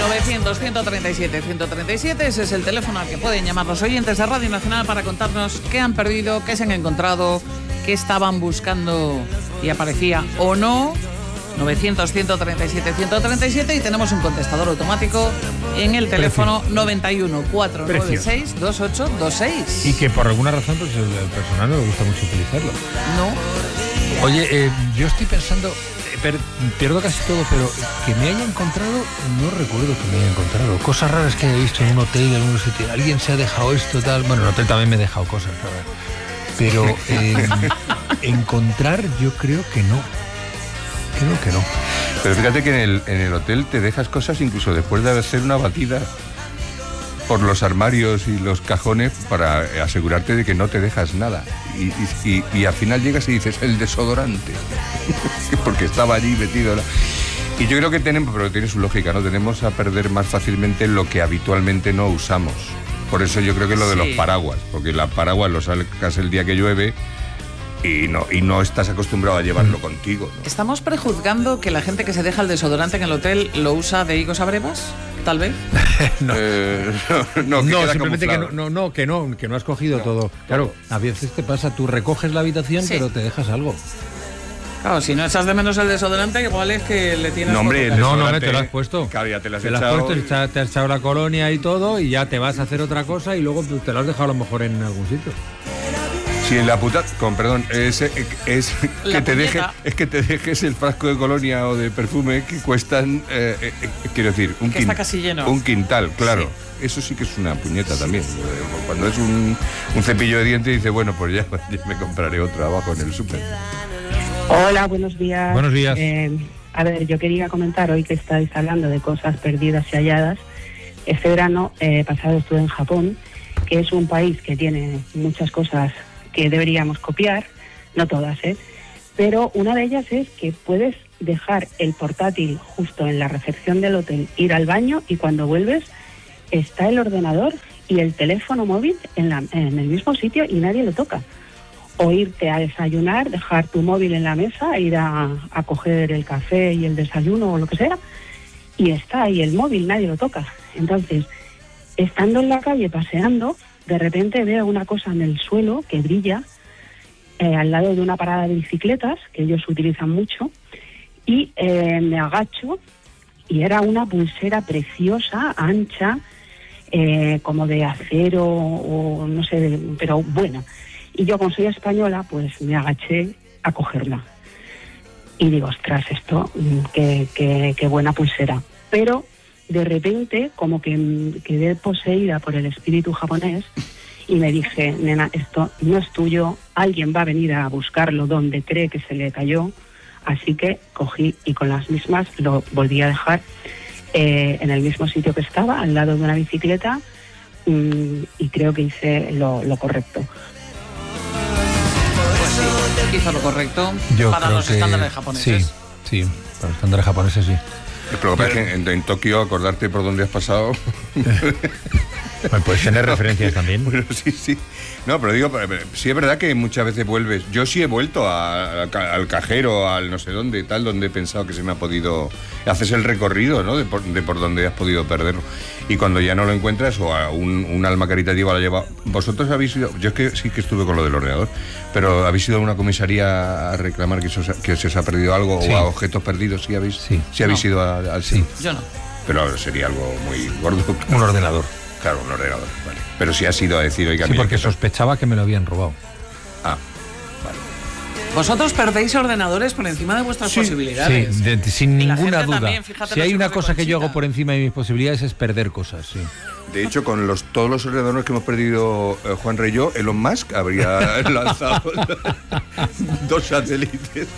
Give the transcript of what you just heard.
900-137-137, ese es el teléfono al que pueden llamar los oyentes de Radio Nacional para contarnos qué han perdido, qué se han encontrado, qué estaban buscando y aparecía o no. 900-137-137 y tenemos un contestador automático en el teléfono 91-496-2826. Y que por alguna razón pues el personal no le gusta mucho utilizarlo. No. Oye, yo estoy pensando, pierdo casi todo, pero que me haya encontrado, no recuerdo que me haya encontrado. Cosas raras que haya visto en un hotel, en algún sitio. Alguien se ha dejado esto, tal. Bueno, en el hotel también me he dejado cosas, claro. Pero encontrar yo creo que no. Creo que no. Pero fíjate que en el hotel te dejas cosas incluso después de hacer una batida por los armarios y los cajones para asegurarte de que no te dejas nada. Y al final llegas y dices, el desodorante. Porque estaba allí metido. Y yo creo que pero tiene su lógica, ¿no? Tenemos a perder más fácilmente lo que habitualmente no usamos. Por eso yo creo que lo de los paraguas. Porque la paraguas lo sacas el día que llueve y no estás acostumbrado a llevarlo contigo, ¿no? ¿Estamos prejuzgando que la gente que se deja el desodorante en el hotel lo usa de higos a brevas? Tal vez. No, simplemente camuflado. que no has cogido todo. Claro, a veces te pasa, tú recoges la habitación, pero te dejas algo. Claro, si no echas de menos el desodorante, igual es que le tienes... No, hombre, no, te lo has puesto. Claro, ya te lo has puesto, te has echado la colonia y todo, y ya te vas a hacer otra cosa y luego te lo has dejado a lo mejor en algún sitio. Sí, la puta, es que te dejes el frasco de colonia o de perfume que cuestan, quiero decir, está casi lleno. Un quintal, claro. Sí. Eso sí que es una puñeta también. Cuando es un cepillo de dientes, dice, bueno, pues ya me compraré otro abajo en el súper. Hola, buenos días. Buenos días. A ver, yo quería comentar hoy que estáis hablando de cosas perdidas y halladas. Este verano pasado estuve en Japón, que es un país que tiene muchas cosas que deberíamos copiar, no todas, pero una de ellas es que puedes dejar el portátil justo en la recepción del hotel, ir al baño y cuando vuelves está el ordenador y el teléfono móvil en el mismo sitio y nadie lo toca. O irte a desayunar, dejar tu móvil en la mesa, ir a coger el café y el desayuno o lo que sea, y está ahí el móvil, nadie lo toca. Entonces, estando en la calle paseando, de repente veo una cosa en el suelo que brilla al lado de una parada de bicicletas, que ellos utilizan mucho, y me agacho y era una pulsera preciosa, ancha, como de acero o no sé, pero buena. Y yo, como soy española, pues me agaché a cogerla. Y digo, ostras, esto, qué buena pulsera. Pero de repente, como que quedé poseída por el espíritu japonés y me dije, nena, esto no es tuyo, alguien va a venir a buscarlo donde cree que se le cayó. Así que cogí y con las mismas lo volví a dejar en el mismo sitio que estaba, al lado de una bicicleta, y creo que hice lo correcto. Pues sí, hizo lo correcto para los estándares japoneses. Sí, para los estándares japoneses sí. Lo que pasa es que en Tokio, acordarte por dónde has pasado... Bueno, puedes tener referencias también. Bueno, sí. No, pero digo, sí es verdad que muchas veces vuelves. Yo sí he vuelto al cajero, al no sé dónde, tal, donde he pensado que se me ha podido... Haces el recorrido, ¿no? De por donde has podido perderlo. Y cuando ya no lo encuentras, o a un alma caritativa lo lleva... Vosotros habéis ido... Yo es que sí que estuve con lo del ordenador, pero ¿habéis ido a una comisaría a reclamar que se os ha perdido algo? Sí. ¿O a objetos perdidos? ¿Sí habéis ido al sí? Yo no. Pero sería algo muy gordo. Un ordenador. Claro, un ordenador, vale. Pero sí has ido a decir, oiga... Sí, porque sospechaba que me lo habían robado. Ah, vale. Vosotros perdéis ordenadores por encima de vuestras posibilidades. Sí, sin ninguna duda. También, si hay una cosa que yo hago por encima de mis posibilidades es perder cosas, sí. De hecho, con todos los ordenadores que hemos perdido Juan Rey y yo, Elon Musk habría lanzado 2 satélites.